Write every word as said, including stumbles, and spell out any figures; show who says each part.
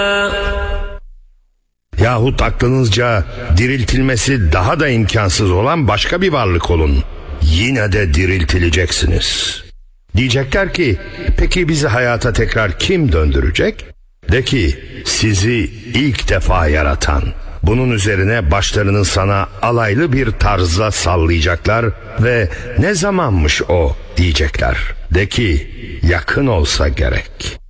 Speaker 1: Yahut aklınızca diriltilmesi daha da imkansız olan başka bir varlık olun. Yine de diriltileceksiniz. Diyecekler ki, peki bizi hayata tekrar kim döndürecek? De ki, sizi ilk defa yaratan. Bunun üzerine başlarını sana alaylı bir tarzla sallayacaklar ve ne zamanmış o diyecekler. De ki, yakın olsa gerek.